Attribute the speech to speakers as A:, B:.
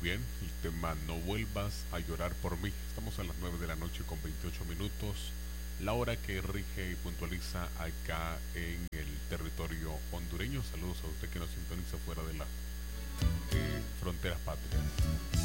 A: bien, el tema No vuelvas a llorar por mí. Estamos a las 9 de la noche con 28 minutos, la hora que rige y puntualiza acá en el territorio hondureño. Saludos a usted que nos sintoniza fuera de las fronteras patrias.